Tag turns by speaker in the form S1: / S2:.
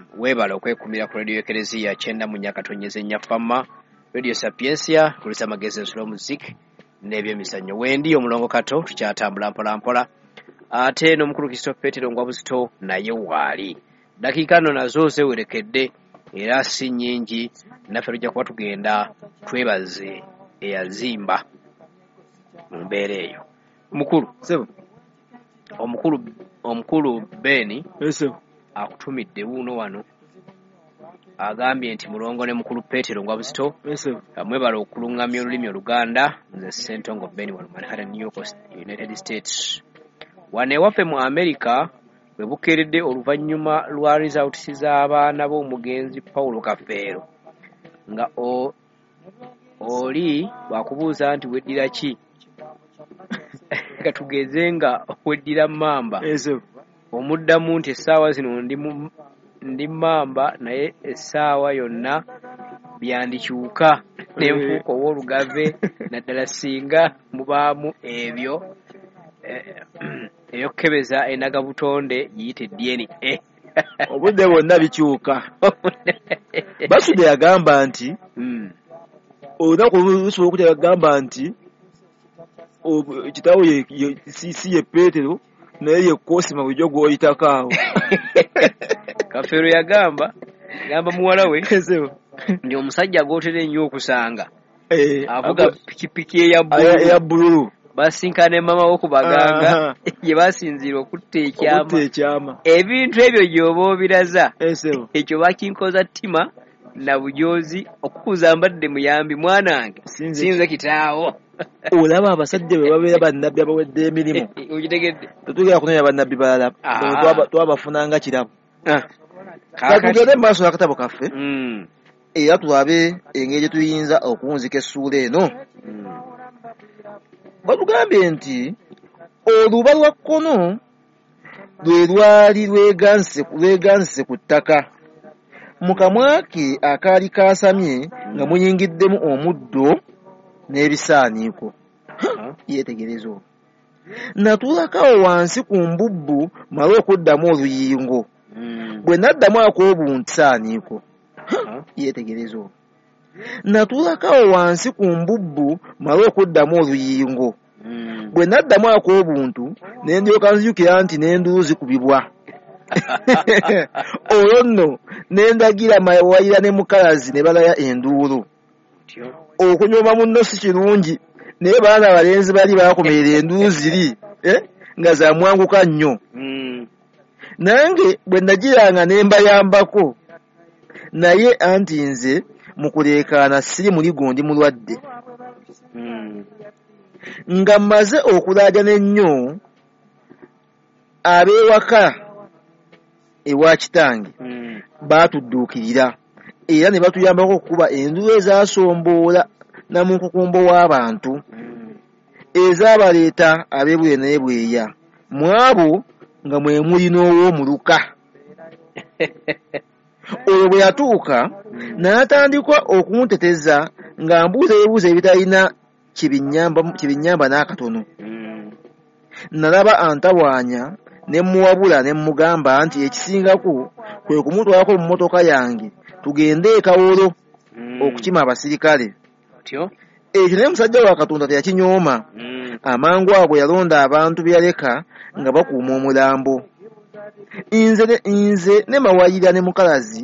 S1: Weebala okwekumira ku Radio Ekereziya 90.4 FM, Radio Sapiencia, kulisa magezi ensolo music n'ebyemizannyo. Wendi omulongo kato tukyatambula mpola ate n'omukulu Kristo Petero Ngwabuzito naye waali. Dakiika nno nazo zewerekedde era si nnyingi, naffe tujja kuba tugenda twebaze eyazimba mu mbeera eyo. Mukulu
S2: sebo
S1: omukulu Beni
S2: sebo
S1: akutumidde wuuno wano agambye nti mulongo ne mukulu Petero Ngwabuzito mwebala okulungamya olulimi Oluganda. Nze Ssentongo Beni wano Manhattan, New York, United States. Wano ewaffe mu America bwe bukeeredde oluvannyuma lwa results z'abaana b'omugenzi Paulo Kafeero nga oli bwakubuuza nti weddira ki katugeze nga weddira mamba omuddamu nti essaawa zino ndi mamba naye essaawa yonna byandikyuka n'enfuuka ow'olugave naddala singa mubaamu ebyo eyokebeza enagabutonde yiyite DNA.
S2: Obudde bwonna bikyuka. Basude yagamba nti olunaku lusobola okutya yagamba nti kitaawo si ye Petero naye ye Kosima bulijjo gw'oyitako awo.
S1: Kafeero yagamba muwala we ndi omusajja gw'otera ennyo okusanga avuga pikipiki eya
S2: bbululu
S1: basinkane mama wo kubaganga ye basinzira okutta ekyama. Ebintu ebyo gy'oba obiraza ekyo bakinkoza ttima na bujozi okukuza mbadde muyambi mwanange sinze kitaawo.
S2: Olaba abasajja bwe babeera bannabbi abawedde emirimu
S1: okitegedde
S2: tetugera kunoonya bannabbi balala twabafunanga kirabo. Katugende maaso n'akatabo kaffe era tulabe engeri gye tuyinza okuwunzika essuula eno. Batugambye nti oluba lwa kkono lwe lwali lwegansise ku ttaka mu kamwa ke akaali kaasamye nga muyingiddemu omuddo n'ebisaaniiko. Yeetegereza olwo. Natuulakawo wansi ku mbubbu male okuddamu oluyingo. Bwe naddamu ak'obunsaaniiko. Yeetegereza olwo. Natuulakawo wansi ku mbubbu male okuddamu oluyingo. Bwe naddamu ak'obuntu ne ndyoka nzijukira nti n'enduulu zikubibwa. Olwo nno ne ndagira mawayira ne mukalazi ne balaya enduulu. Okunyooma munno si kirungi naye baana abalenzi bali baakomerera enduulu ziri nga za mwanguka nnyo. Nange bwe nagiranga ne mbayambako naye anti nze mu kuleekaana siri muligo ndi mulwadde. Nga mmaze okulaajana ennyo ab'ewaka ewa kitange baatudduukirira era ne batuyambako okukuba enduulu ezasomboola namunkukumbo w'abantu ezabaleeta ab'ebweya n'ebweya mu abo nga mwe muli n'ow'omuluka. Olwo bwe yatuuka n'atandika okunteteza nga mbuuza ebibuuzo ebitalina kibinnyamba n'akatono. Nalaba antabwanya ne muwabula ne mugamba nti ekisingako kwe kumutwalako mu mmotoka yange tugende e Kawolo okukima abasirikale. Ekyo naye musajja wa Katonda teyakinyooma. Amangu ago yalonda abantu bye yaleka nga bakuuma omulambo. Nze ne mawayira ne mukalazi